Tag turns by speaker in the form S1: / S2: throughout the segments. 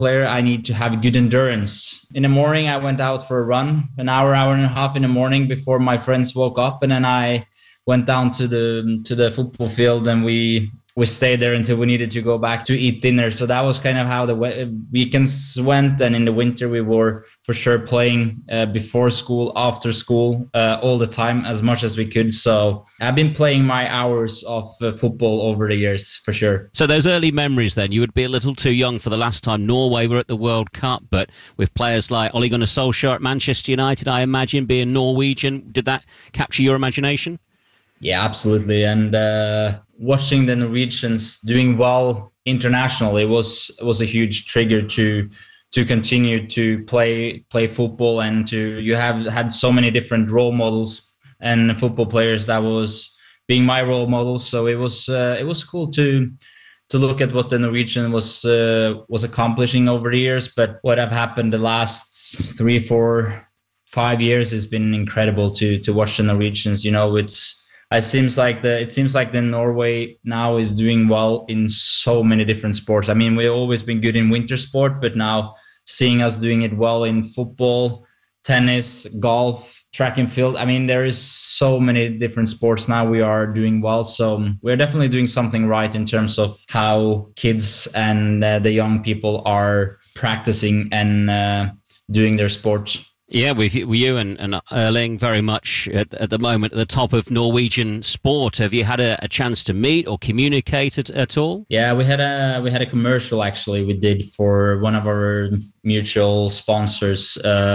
S1: player, I need to have good endurance. In the morning, I went out for a run, an hour and a half in the morning before my friends woke up, and then I went down to the football field, and we stayed there until we needed to go back to eat dinner. So that was kind of how the weekends went. And in the winter, we were for sure playing before school, after school, all the time, as much as we could. So I've been playing my hours of football over the years, for sure.
S2: So those early memories then, you would be a little too young for the last time Norway were at the World Cup, but with players like Ole Gunnar Solskjaer at Manchester United, I imagine, being Norwegian, did that capture your imagination?
S1: Yeah, absolutely. And watching the Norwegians doing well internationally was a huge trigger to continue to play football, and you have had so many different role models and football players that was being my role models. So it was cool to look at what the Norwegian was accomplishing over the years. But what have happened the last 3, 4, 5 years has been incredible to watch the Norwegians. It seems like the Norway now is doing well in so many different sports. I mean, we've always been good in winter sport, but now seeing us doing it well in football, tennis, golf, track and field. I mean, there is so many different sports now we are doing well. So we're definitely doing something right in terms of how kids and the young people are practicing and doing their sport.
S2: Yeah, with you and Erling very much at the moment at the top of Norwegian sport. Have you had a chance to meet or communicate at all?
S1: Yeah, we had a commercial actually we did for one of our mutual sponsors.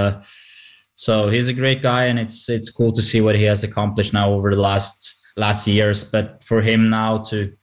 S1: So he's a great guy, and it's cool to see what he has accomplished now over the last years. But for him now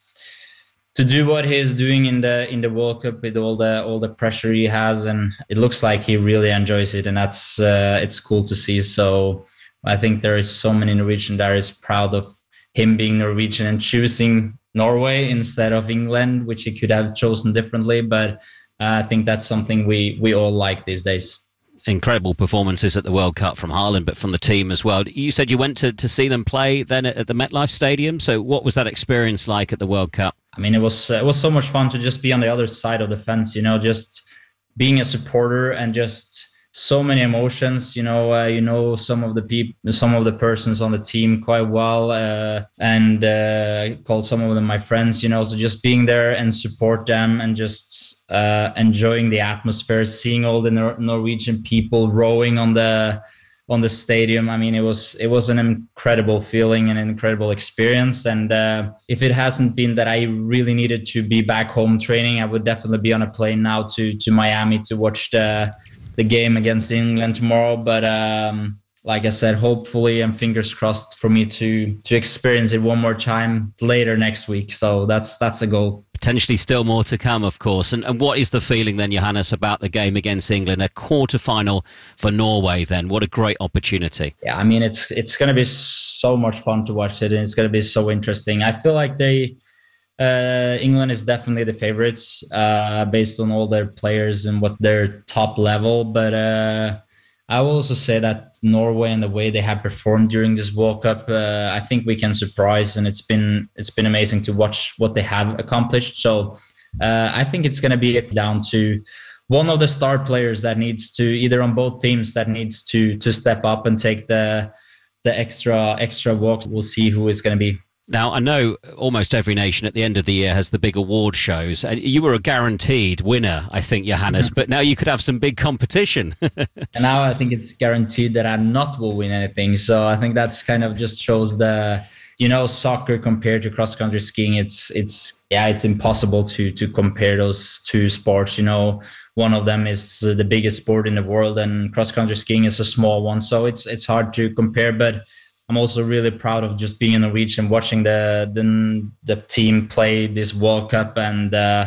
S1: to do what he's doing in the World Cup with all the pressure he has, and it looks like he really enjoys it, and that's it's cool to see. So I think there is so many Norwegian that is proud of him being Norwegian and choosing Norway instead of England, which he could have chosen differently. But I think that's something we all like these days.
S2: Incredible performances at the World Cup from Haaland, but from the team as well. You said you went to see them play then at the MetLife Stadium. So what was that experience like at the World Cup?
S1: I mean, it was so much fun to just be on the other side of the fence, just being a supporter, and just so many emotions. Some of the persons on the team quite well, and called some of them my friends. So just being there and support them, and just enjoying the atmosphere, seeing all the Norwegian people rowing on the stadium. I mean, it was an incredible feeling and an incredible experience. And if it hasn't been that I really needed to be back home training, I would definitely be on a plane now to Miami to watch the game against England tomorrow. But like I said, hopefully, and fingers crossed for me to experience it one more time later next week. So that's the goal.
S2: Potentially still more to come, of course. And what is the feeling then, Johannes, about the game against England? A quarter-final for Norway then. What a great opportunity.
S1: Yeah, I mean, it's going to be so much fun to watch it, and it's going to be so interesting. I feel like England is definitely the favorites based on all their players and what their top level. But I will also say that Norway and the way they have performed during this World Cup, I think we can surprise, and it's been amazing to watch what they have accomplished. So I think it's going to be down to one of the star players that needs to, either on both teams, that needs to step up and take the extra walk. We'll see who is going to be.
S2: Now, I know almost every nation at the end of the year has the big award shows. You were a guaranteed winner, I think, Johannes, but now you could have some big competition.
S1: And now I think it's guaranteed that I not will win anything. So I think that's kind of just shows the, soccer compared to cross-country skiing. It's impossible to compare those two sports. One of them is the biggest sport in the world, and cross-country skiing is a small one. So it's hard to compare, but I'm also really proud of just being a Norwegian, watching the team play this World Cup, and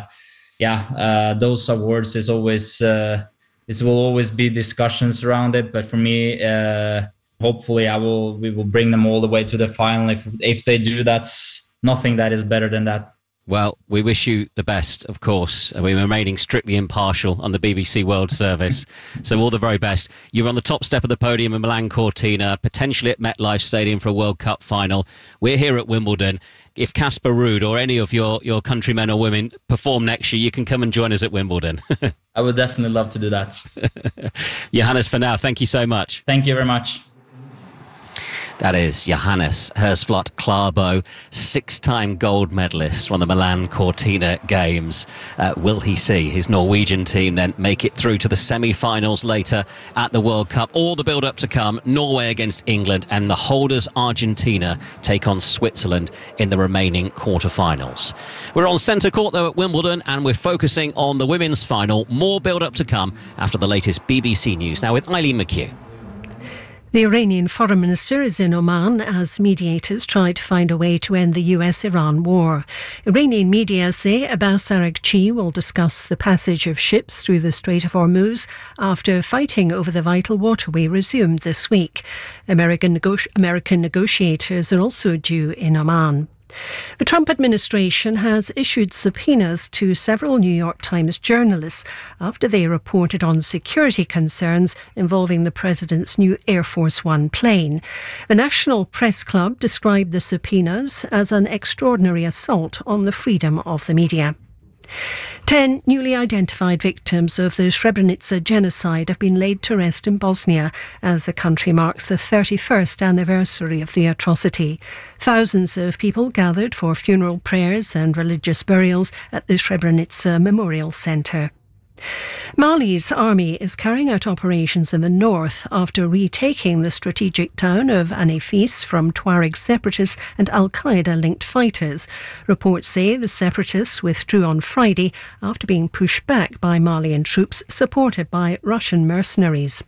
S1: those awards is always this will always be discussions around it. But for me, hopefully, we will bring them all the way to the final. If they do, that's nothing that is better than that.
S2: Well, we wish you the best, of course. We're remaining strictly impartial on the BBC World Service. So all the very best. You're on the top step of the podium in Milan Cortina, potentially at MetLife Stadium for a World Cup final. We're here at Wimbledon. If Casper Ruud or any of your countrymen or women perform next year, you can come and join us at Wimbledon.
S1: I would definitely love to do that.
S2: Johannes, for now, thank you so much.
S1: Thank you very much.
S2: That is Johannes Hersflot Klæbo, 6-time gold medalist from the Milan Cortina Games. Will he see his Norwegian team then make it through to the semi-finals later at the World Cup? All the build-up to come, Norway against England, and the holders Argentina take on Switzerland in the remaining quarter-finals. We're on centre court though at Wimbledon, and we're focusing on the women's final. More build-up to come after the latest BBC News. Now with Eileen McHugh.
S3: The Iranian foreign minister is in Oman as mediators try to find a way to end the US-Iran war. Iranian media say Abbas Araghchi will discuss the passage of ships through the Strait of Hormuz after fighting over the vital waterway resumed this week. American negotiators are also due in Oman. The Trump administration has issued subpoenas to several New York Times journalists after they reported on security concerns involving the president's new Air Force One plane. The National Press Club described the subpoenas as an extraordinary assault on the freedom of the media. 10 newly identified victims of the Srebrenica genocide have been laid to rest in Bosnia as the country marks the 31st anniversary of the atrocity. Thousands of people gathered for funeral prayers and religious burials at the Srebrenica Memorial Centre. Mali's army is carrying out operations in the north after retaking the strategic town of Anefis from Tuareg separatists and Al-Qaeda-linked fighters. Reports say the separatists withdrew on Friday after being pushed back by Malian troops supported by Russian mercenaries.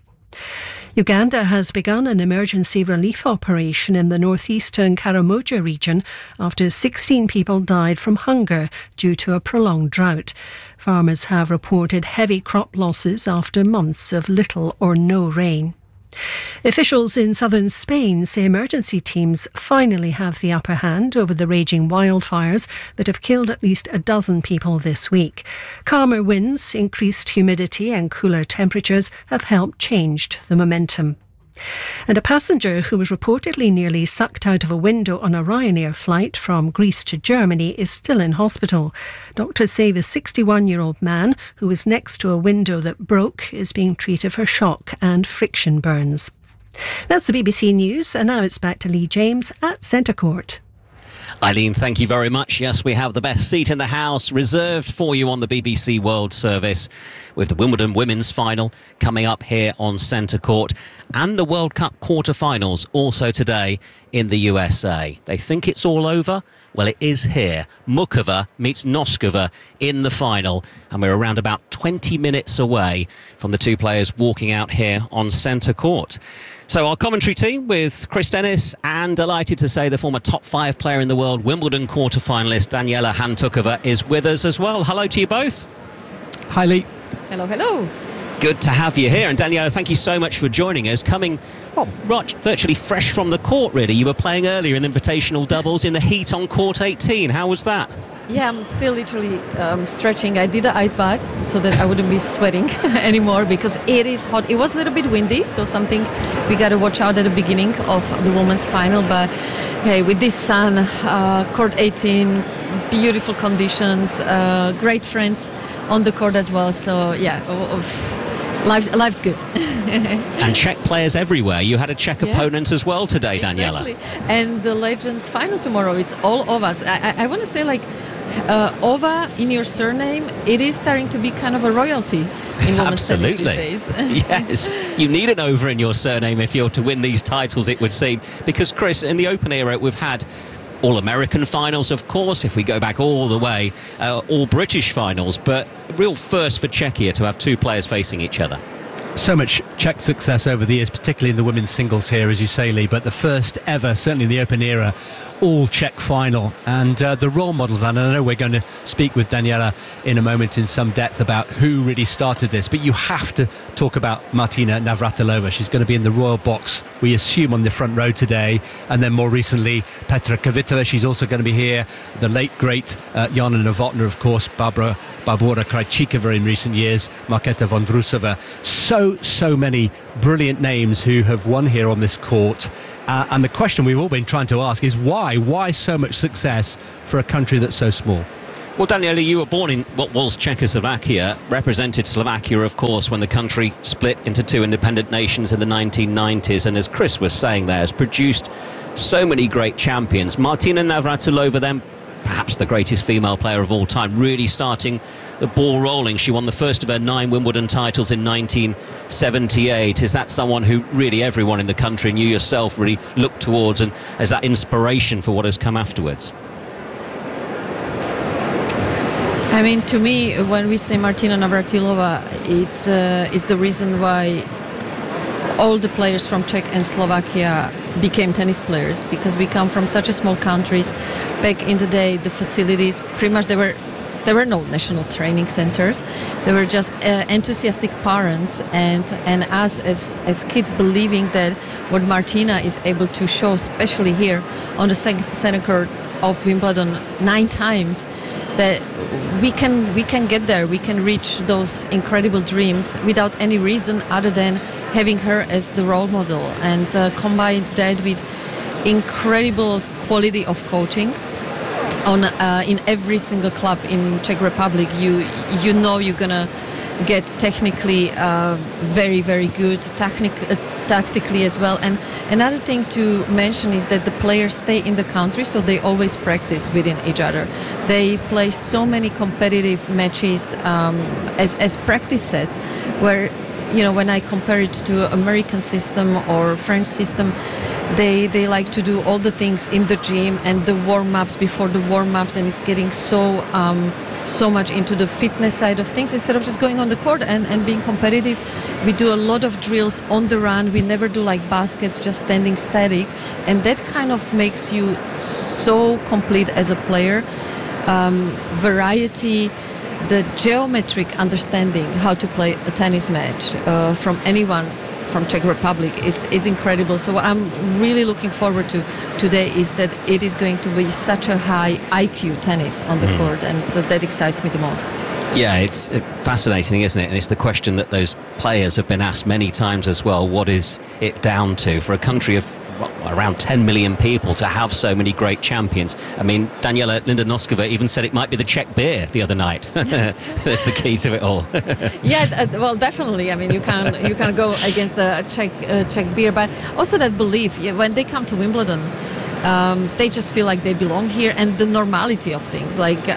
S3: Uganda has begun an emergency relief operation in the northeastern Karamoja region after 16 people died from hunger due to a prolonged drought. Farmers have reported heavy crop losses after months of little or no rain. Officials in southern Spain say emergency teams finally have the upper hand over the raging wildfires that have killed at least a dozen people this week. Calmer winds, increased humidity and cooler temperatures have helped change the momentum. And a passenger who was reportedly nearly sucked out of a window on a Ryanair flight from Greece to Germany is still in hospital. Doctors say the 61-year-old man, who was next to a window that broke, is being treated for shock and friction burns. That's the BBC News, and now it's back to Lee James at Centre Court.
S2: Eileen, thank you very much. Yes, we have the best seat in the house reserved for you on the BBC World Service, with the Wimbledon Women's Final coming up here on Centre Court, and the World Cup quarter-finals also today in the USA. They think it's all over? Well, it is here. Mukova meets Noskova in the final, and we're around about 20 minutes away from the two players walking out here on Centre Court. So our commentary team with Chris Dennis, and delighted to say the former top 5 player in the world, Wimbledon quarter-finalist Daniela Hantuchova is with us as well. Hello to you both.
S4: Hi, Lee.
S5: Hello, hello.
S2: Good to have you here. And Daniela, thank you so much for joining us. Coming, well, virtually fresh from the court, really. You were playing earlier in the invitational doubles in the heat on court 18. How was that?
S5: Yeah, I'm still literally stretching. I did an ice bath so that I wouldn't be sweating anymore because it is hot. It was a little bit windy, so something we got to watch out at the beginning of the women's final. But hey, with this sun, court 18, beautiful conditions, great friends on the court as well. So yeah, life's good.
S2: And Czech players everywhere. You had a Czech opponent as well today, Daniela.
S5: Exactly. And the Legends final tomorrow, it's all Ovas. I want to say, like, Ova in your surname, it is starting to be kind of a royalty in women's tennis these days.
S2: Yes, you need an Ova in your surname if you're to win these titles, it would seem. Because, Chris, in the Open era, we've had All-American finals, of course, if we go back all the way, all British finals, but real first for Czechia to have two players facing each other.
S4: so much Czech success over the years, particularly in the women's singles here, as you say, Lee, but the first ever, certainly in the Open era, all Czech final. And the role models, and I know we're going to speak with Daniela in a moment in some depth about who really started this, but you have to talk about Martina Navratilova. She's going to be in the Royal Box, we assume, on the front row today. And then more recently, Petra Kvitova, she's also going to be here. The late, great Jana Novotná, of course, Barbora Krejcikova in recent years, Markéta Vondrousová. So many brilliant names who have won here on this court. And the question we've all been trying to ask is why? Why so much success for a country that's so small?
S2: Well, Daniela, you were born in what was Czechoslovakia, represented Slovakia, of course, when the country split into two independent nations in the 1990s. And as Chris was saying there, has produced so many great champions. Martina Navratilova, then, perhaps the greatest female player of all time, really starting the ball rolling. She won the first of her 9 Wimbledon titles in 1978. Is that someone who really everyone in the country and you yourself really look towards, and as that inspiration for what has come afterwards?
S5: I mean, to me, when we say Martina Navratilova, it's the reason why all the players from Czech and Slovakia became tennis players, because we come from such a small countries. Back in the day, the facilities, pretty much there were no national training centers. There were just enthusiastic parents and us as kids believing that what Martina is able to show, especially here on the center court of Wimbledon 9 times, that we can get there, we can reach those incredible dreams without any reason other than having her as the role model, and combine that with incredible quality of coaching. In every single club in Czech Republic, you know you're gonna get technically very, very good, tactically as well. And another thing to mention is that the players stay in the country, so they always practice within each other. They play so many competitive matches as practice sets, where, you know, when I compare it to American system or French system, they like to do all the things in the gym and the warm-ups before the warm-ups, and it's getting so much into the fitness side of things instead of just going on the court and being competitive. We do a lot of drills on the run. We never do like baskets, just standing static, and that kind of makes you so complete as a player. Variety, the geometric understanding how to play a tennis match from anyone from Czech Republic is incredible. So what I'm really looking forward to today is that it is going to be such a high IQ tennis on the court, and so that excites me the most.
S2: Yeah, it's fascinating, isn't it? And it's the question that those players have been asked many times as well. What is it down to for a country of around 10 million people to have so many great champions? I mean, Daniela Lindanovskova even said it might be the Czech beer the other night. That's the key to it all.
S5: Yeah, well, definitely. I mean, you can't go against the Czech beer, but also that belief. When they come to Wimbledon, they just feel like they belong here, and the normality of things. Like,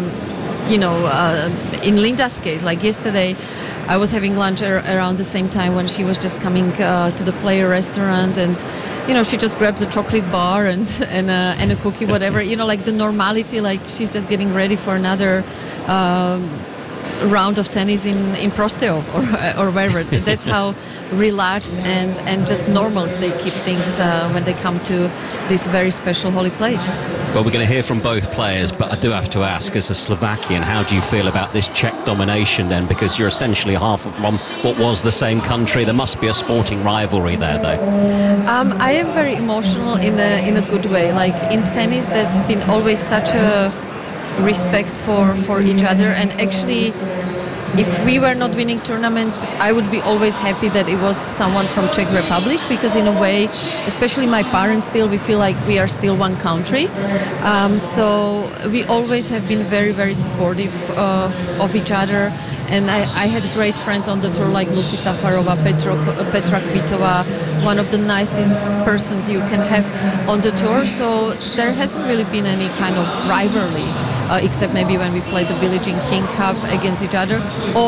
S5: in Linda's case, like yesterday, I was having lunch around the same time when she was just coming to the player restaurant, and she just grabs a chocolate bar and a cookie, whatever. Like the normality, like she's just getting ready for another round of tennis in Prostov or wherever. That's how relaxed and just normal they keep things when they come to this very special holy place.
S2: Well, we're going to hear from both players, but I do have to ask, as a Slovakian, how do you feel about this Czech domination then? Because you're essentially half from what was the same country. There must be a sporting rivalry there, though.
S5: I am very emotional in a good way. Like in tennis, there's been always such a respect for each other, and actually, if we were not winning tournaments, I would be always happy that it was someone from Czech Republic, because in a way, especially my parents, still we feel like we are still one country. So we always have been very, very supportive of each other, and I had great friends on the tour like Lucy Safarova, Petra Kvitova, one of the nicest persons you can have on the tour. So there hasn't really been any kind of rivalry. Except maybe when we played the Billie Jean King Cup against each other, or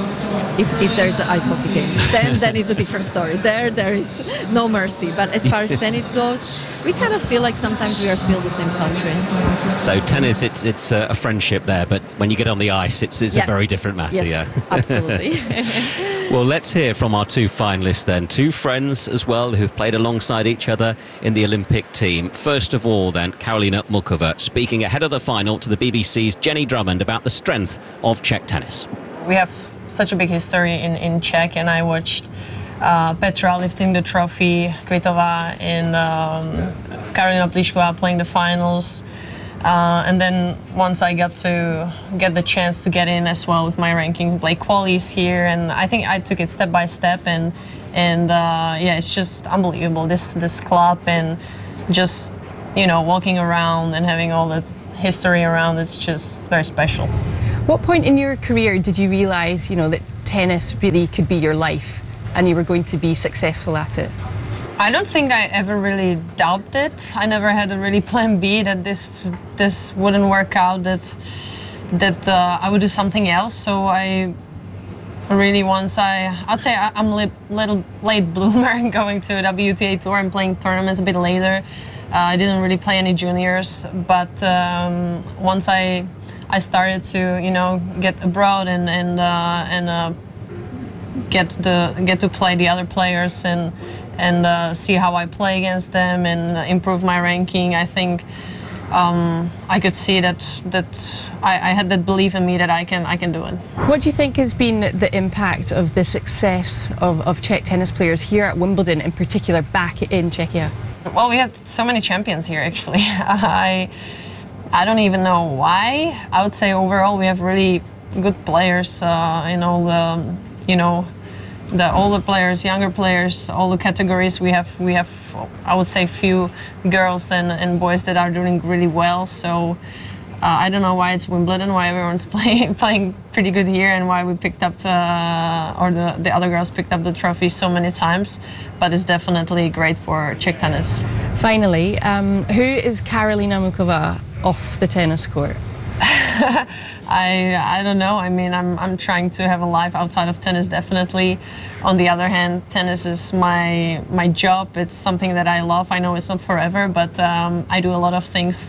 S5: If there is an ice hockey game, then it's a different story. There is no mercy. But as far as tennis goes, we kind of feel like sometimes we are still the same country.
S2: So tennis, it's a friendship there, but when you get on the ice, it's a very different matter.
S5: Yes, absolutely.
S2: Well, let's hear from our two finalists then. Two friends as well who've played alongside each other in the Olympic team. First of all then, Karolina Muchova speaking ahead of the final to the BBC's Jenny Drummond about the strength of Czech tennis.
S6: We have such a big history in Czech, and I watched Petra lifting the trophy, Kvitova and Karolina Pliskova playing the finals. And then once I got to get the chance to get in as well with my ranking, play qualies here, and I think I took it step by step, and it's just unbelievable, this club, and just, walking around and having all the history around, it's just very special.
S7: What point in your career did you realise, that tennis really could be your life and you were going to be successful at it?
S6: I don't think I ever really doubted it. I never had a really plan B that this wouldn't work out, that I would do something else. So I really I'd say I'm a little late bloomer going to a WTA tour and playing tournaments a bit later. I didn't really play any juniors, but once I started to get abroad and get to play the other players and see how I play against them and improve my ranking, I think I could see that I had that belief in me that I can do it.
S7: What do you think has been the impact of the success of Czech tennis players here at Wimbledon, in particular back in Czechia?
S6: Well, we had so many champions here, actually. I don't even know why. I would say overall we have really good players in all the older players, younger players, all the categories. We have I would say few girls and boys that are doing really well. So I don't know why it's Wimbledon, why everyone's playing pretty good here, and why we picked up or the other girls picked up the trophy so many times. But it's definitely great for Czech tennis.
S7: Finally, who is Karolina Muchova off the tennis court?
S6: I don't know. I mean, I'm trying to have a life outside of tennis, definitely. On the other hand, tennis is my job. It's something that I love. I know it's not forever, but I do a lot of things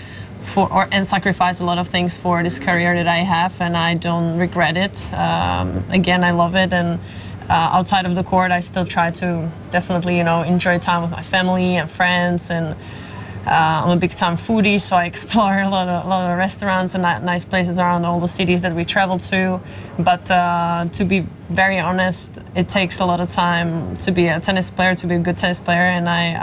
S6: and sacrifice a lot of things for this career that I have, and I don't regret it. Again, I love it, and outside of the court, I still try to definitely, enjoy time with my family and friends, and I'm a big time foodie, so I explore a lot of restaurants and nice places around all the cities that we travel to. But to be very honest, it takes a lot of time to be a tennis player, to be a good tennis player, and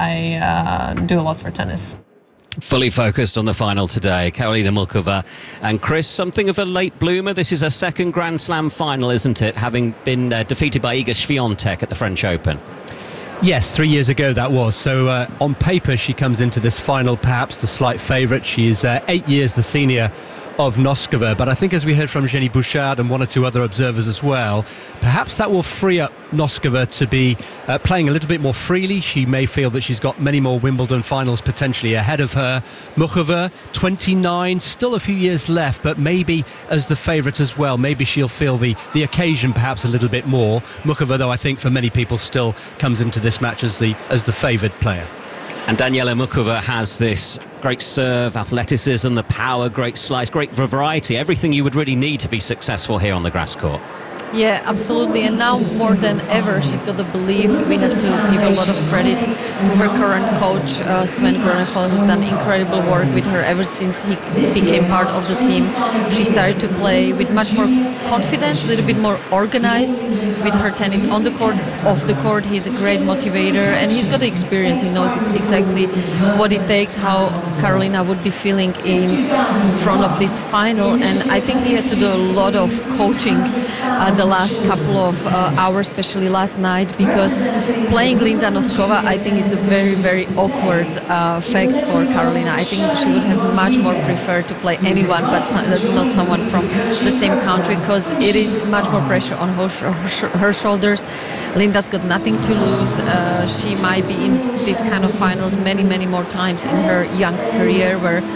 S6: I do a lot for tennis.
S2: Fully focused on the final today, Karolina Muchova. And Chris, something of a late bloomer. This is her second Grand Slam final, isn't it? Having been defeated by Iga Swiatek at the French Open.
S4: Yes, 3 years ago that was. So on paper, she comes into this final perhaps the slight favourite. She is 8 years the senior of Noskova, but I think, as we heard from Jenny Bouchard and one or two other observers as well, perhaps that will free up Noskova to be playing a little bit more freely. She may feel that she's got many more Wimbledon finals potentially ahead of her. Muchova, 29, still a few years left, but maybe as the favourite as well, maybe she'll feel the occasion perhaps a little bit more. Muchova, though, I think for many people still comes into this match as the favoured player.
S2: And Daniela Muchova has this great serve, athleticism, the power, great slice, great variety, everything you would really need to be successful here on the grass court.
S5: Yeah, absolutely. And now more than ever, she's got the belief. We have to give a lot of credit to her current coach, Sven Grönefeld, who's done incredible work with her ever since he became part of the team. She started to play with much more confidence, a little bit more organized with her tennis on the court, off the court. He's a great motivator, and he's got the experience. He knows exactly what it takes, how Karolina would be feeling in front of this final. And I think he had to do a lot of coaching the last couple of hours, especially last night, because playing Linda Noskova, I think it's a very, very awkward fact for Karolina. I think she would have much more preferred to play anyone but not someone from the same country, because it is much more pressure on her shoulders. Linda's got nothing to lose. She might be in these kind of finals many, many more times in her young career, where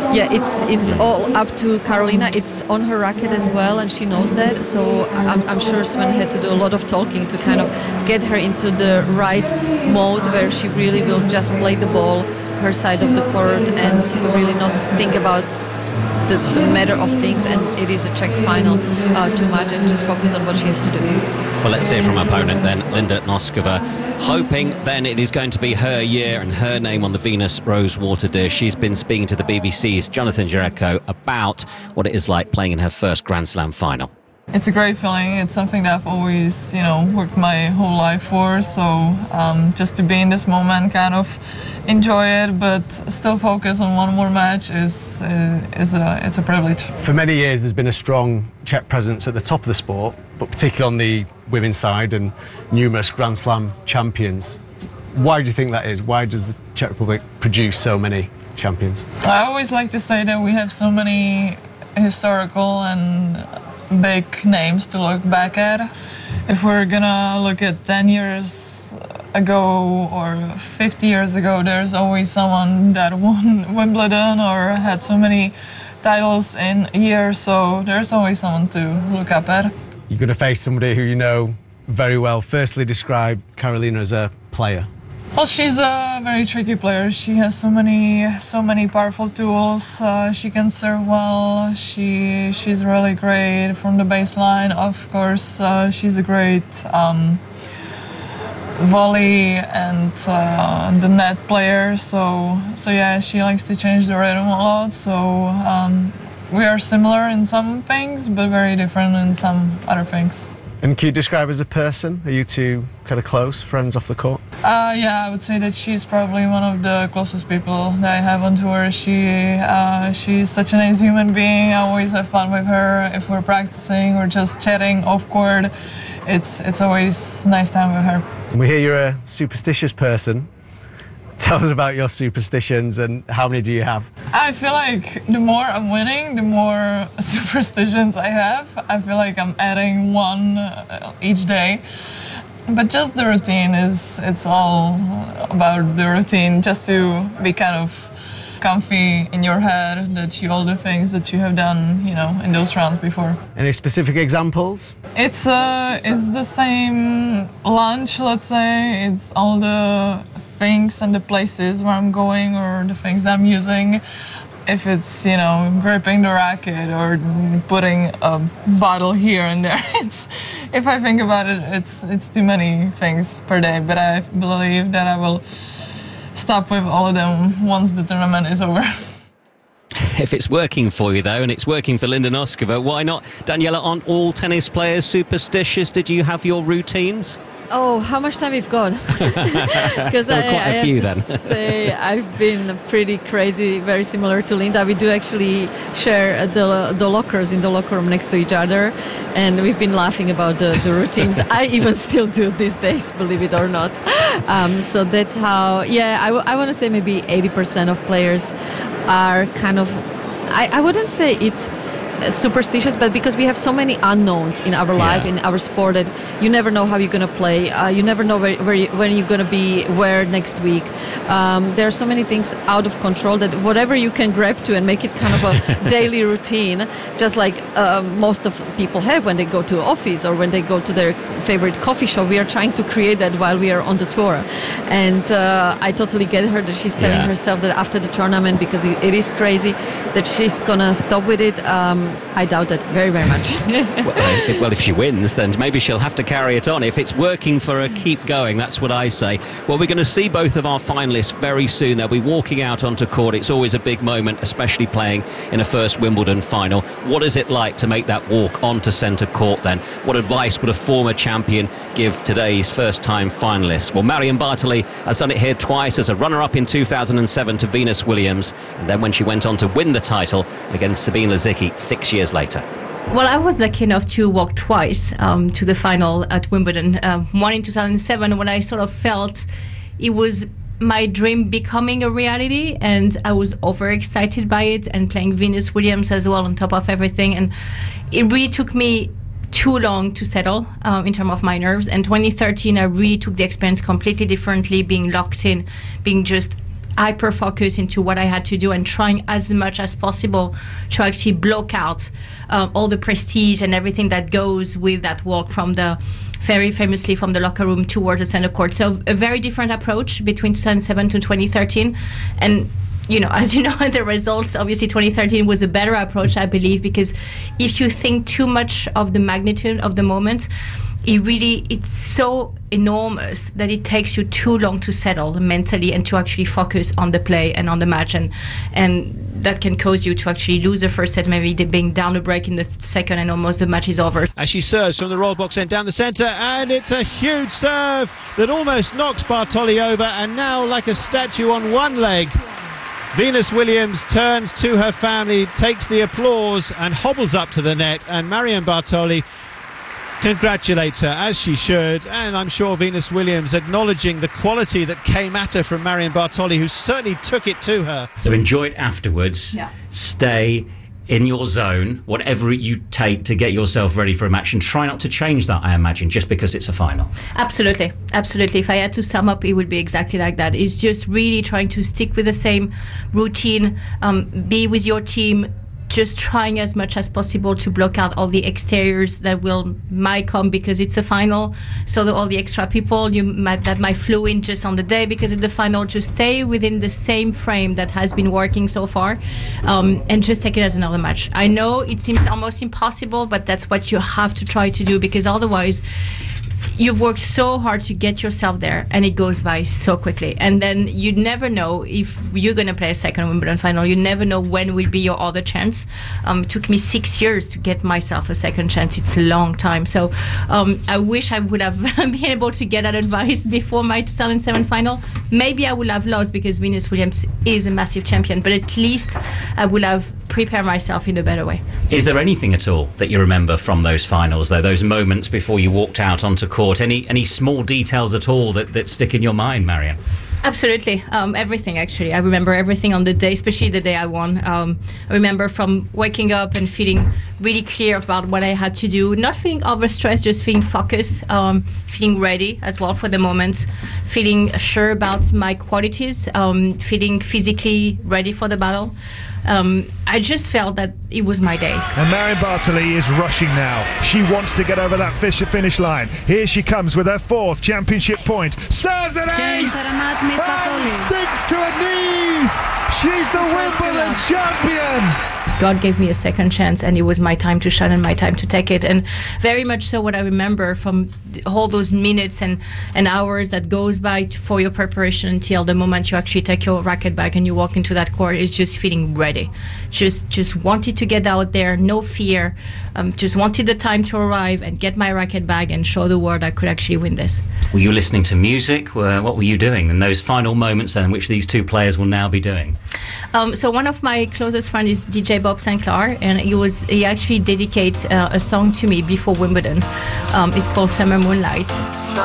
S5: yeah, it's all up to Karolina. It's on her racket as well, and she knows that. So I'm sure Sven had to do a lot of talking to kind of get her into the right mode where she really will just play the ball her side of the court and really not think about the matter of things, and it is a Czech final too much, and just focus on what she has to do.
S2: Well, let's hear from her opponent then, Linda Noskova, hoping then it is going to be her year and her name on the Venus Rosewater dish. She's been speaking to the BBC's Jonathan Jereko about what it is like playing in her first Grand Slam final.
S8: It's a great feeling. It's something that I've always, worked my whole life for. So just to be in this moment, kind of enjoy it, but still focus on one more match it's a privilege.
S9: For many years, there's been a strong Czech presence at the top of the sport, but particularly on the women's side, and numerous Grand Slam champions. Why do you think that is? Why does the Czech Republic produce so many champions?
S8: I always like to say that we have so many historical and big names to look back at. If we're gonna look at 10 years ago or 50 years ago, there's always someone that won Wimbledon or had so many titles in a year, so there's always someone to look up at.
S9: You're going to face somebody who you know very well. Firstly, describe Karolina as a player.
S8: Well, she's a very tricky player. She has so many powerful tools. She can serve well. She's really great from the baseline. Of course, she's a great volley and the net player. So yeah, she likes to change the rhythm a lot. So we are similar in some things, but very different in some other things.
S9: And can you describe her as a person? Are you two kind of close, friends off the court?
S8: Yeah, I would say that she's probably one of the closest people that I have on tour. She's such a nice human being. I always have fun with her. If we're practicing or just chatting off court, it's always a nice time with her.
S9: And we hear you're a superstitious person. Tell us about your superstitions and how many do you have?
S8: I feel like the more I'm winning, the more superstitions I have. I feel like I'm adding one each day. But just the routine it's all about the routine, just to be kind of comfy in your head that you all the things that you have done, in those rounds before.
S9: Any specific examples?
S8: It's the same lunch, let's say. It's all the things and the places where I'm going or the things that I'm using. If it's, gripping the racket or putting a bottle here and there, if I think about it, it's too many things per day. But I believe that I will stop with all of them once the tournament is over.
S2: If it's working for you, though, and it's working for Linda Noskova, why not? Daniela, aren't all tennis players superstitious? Did you have your routines?
S5: Oh, how much time we've got? Because I have to say I've been pretty crazy, very similar to Linda. We do actually share the lockers in the locker room next to each other, and we've been laughing about the routines. I even still do these days, believe it or not. So that's how, I want to say maybe 80% of players are kind of, I wouldn't say it's superstitious, but because we have so many unknowns in our life, in our sport, that you never know how you're going to play. You never know when you're going to be where next week. There are so many things out of control that whatever you can grab to and make it kind of a daily routine, just like most of people have when they go to office or when they go to their favorite coffee shop. We are trying to create that while we are on the tour. And I totally get her that she's telling herself that after the tournament, because it is crazy, that she's going to stop with it. I doubt that very, very much.
S2: Well, if she wins, then maybe she'll have to carry it on. If it's working for her, keep going. That's what I say. Well, we're going to see both of our finalists very soon. They'll be walking out onto court. It's always a big moment, especially playing in a first Wimbledon final. What is it like to make that walk onto centre court then? What advice would a former champion give today's first-time finalists? Well, Marion Bartoli has done it here twice as a runner-up in 2007 to Venus Williams, and then when she went on to win the title against Sabine Lisicki 6 years later.
S10: Well, I was lucky enough to walk twice to the final at Wimbledon. One in 2007 when I sort of felt it was my dream becoming a reality, and I was overexcited by it, and playing Venus Williams as well on top of everything. And it really took me too long to settle in terms of my nerves. And 2013, I really took the experience completely differently, being locked in, being just hyper focus into what I had to do and trying as much as possible to actually block out all the prestige and everything that goes with that walk from the very famously from the locker room towards the center court. So a very different approach between 2007 to 2013. And as you know, the results, obviously 2013 was a better approach, I believe, because if you think too much of the magnitude of the moment, it's so enormous that it takes you too long to settle mentally and to actually focus on the play and on the match, and that can cause you to actually lose the first set, maybe being down a break in the second, and almost the match is over.
S11: As she serves from the roll box end down the centre, and it's a huge serve that almost knocks Bartoli over, and now like a statue on one leg, Venus Williams turns to her family, takes the applause and hobbles up to the net, and Marion Bartoli congratulates her, as she should, and I'm sure Venus Williams acknowledging the quality that came at her from Marion Bartoli, who certainly took it to her.
S2: So enjoy it afterwards. Yeah. Stay in your zone, whatever you take to get yourself ready for a match, and try not to change that, I imagine, just because it's a final.
S10: Absolutely. If I had to sum up, it would be exactly like that. It's just really trying to stick with the same routine, be with your team, just trying as much as possible to block out all the exteriors that might come because it's a final. So all the extra people that might flow in just on the day because it's the final, just stay within the same frame that has been working so far, and just take it as another match. I know it seems almost impossible, but that's what you have to try to do, because otherwise you've worked so hard to get yourself there and it goes by so quickly, and then you never know if you're going to play a second Wimbledon final. You never know when will be your other chance. It took me 6 years to get myself a second chance. It's a long time. So I wish I would have been able to get that advice before my 2007 final. Maybe I would have lost because Venus Williams is a massive champion, but at least I would have prepared myself in a better way.
S2: Is there anything at all that you remember from those finals, though, those moments before you walked out onto court? Any small details at all that stick in your mind, Marion?
S10: Absolutely. Everything, actually. I remember everything on the day, especially the day I won. I remember from waking up and feeling really clear about what I had to do, not feeling overstressed, just feeling focused, feeling ready as well for the moment, feeling sure about my qualities, feeling physically ready for the battle. I just felt that it was my day.
S12: And Marion Bartoli is rushing now. She wants to get over that finish line. Here she comes with her 4th championship point. Serves an ace! And sinks to her knees! She's the Wimbledon champion!
S10: God gave me a second chance, and it was my time to shine and my time to take it. And very much so what I remember from all those minutes and hours that goes by for your preparation until the moment you actually take your racket back and you walk into that court is just feeling ready. Just wanted to get out there, no fear. Just wanted the time to arrive and get my racket back and show the world I could actually win this.
S2: Were you listening to music? What were you doing in those final moments then, which these two players will now be doing?
S10: So one of my closest friends is DJ Bob Sinclair, and he actually dedicates a song to me before Wimbledon. It's called Summer Moonlight.